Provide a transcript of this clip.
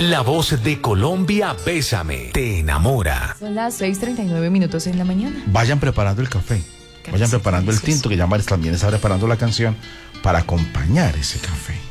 La voz de Colombia, Bésame, te enamora. Son las 6:39 en la mañana. Vayan preparando el café. Vayan preparando el tinto, que ya Maris también está preparando la canción para acompañar ese café.